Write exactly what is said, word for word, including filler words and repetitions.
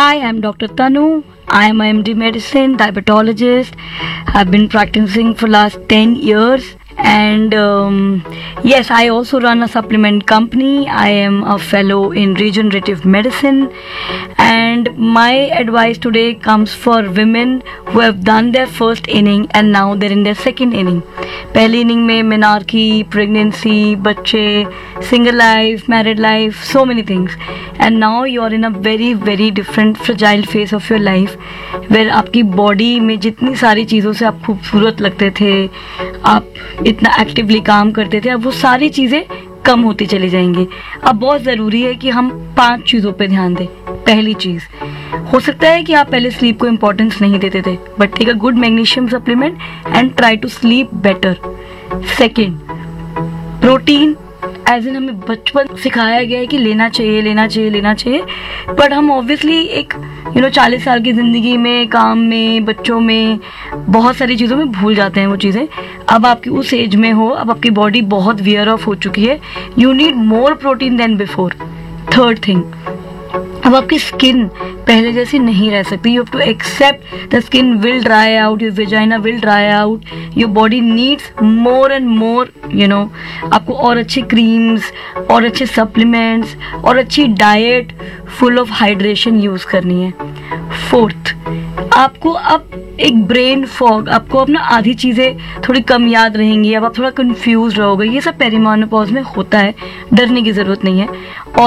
Hi, I'm Doctor Tanu. I am a M D medicine diabetologist. I've been practicing for last ten years, and um, yes, I also run a supplement company. I am a fellow in regenerative medicine, and my advice today comes for women who have done their first inning and now they're in their second inning. पहली inning में menarche, pregnancy, बच्चे, single life, married life, so many things, and now you are in a very very different fragile phase of your life where आपकी body में जितनी सारी चीज़ों से आप खूबसूरत लगते थे, आप इतना एक्टिवली काम करते थे, अब वो सारी चीज़ें कम होती चली जाएंगी. अब बहुत ज़रूरी है कि हम पांच चीज़ों पे ध्यान दें. पहली चीज़, हो सकता है कि आप पहले स्लीप को इम्पोर्टेंस नहीं देते थे, but take a good magnesium supplement and try to sleep better. Second, protein as in हमें बचपन सिखाया गया है कि लेना चाहिए लेना चाहिए लेना चाहिए, बट हम ऑब्वियसली एक यू नो चालीस साल की ज़िंदगी में, काम में, बच्चों में, बहुत सारी चीज़ों में भूल जाते हैं वो चीज़ें. अब आपकी उस एज में हो, अब आपकी बॉडी बहुत वियर ऑफ हो चुकी है, you need more protein then before. Third thing, अब आपकी स्किन पहले जैसी नहीं रह सकती. You have to accept the skin will dry out, your vagina will dry out, your body needs more and more you know आपको और अच्छे क्रीम्स और अच्छे सप्लीमेंट्स और अच्छी diet full of hydration use करनी है. फोर्थ, आपको अब एक ब्रेन फॉग, आपको अपना आधी चीज़ें थोड़ी कम याद रहेंगी, अब आप थोड़ा कंफ्यूज रहोगे. ये सब पेरीमेनोपॉज में होता है, डरने की ज़रूरत नहीं है. और